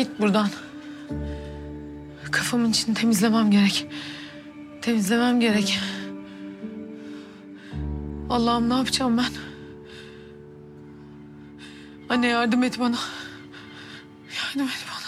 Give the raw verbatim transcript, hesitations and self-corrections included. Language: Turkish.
Git buradan. Kafamın içini temizlemem gerek. Temizlemem gerek. Allah'ım ne yapacağım ben? Anne yardım et bana. Yardım et bana.